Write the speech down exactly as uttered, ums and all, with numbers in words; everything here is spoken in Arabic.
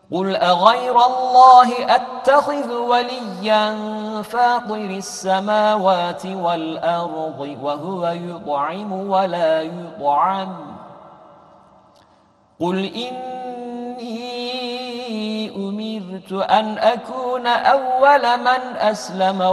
قل أغير الله أتخذ وليا فاطر السماوات والأرض وهو يطعم ولا يطعم قل إني أمرت أن أكون أول من أسلم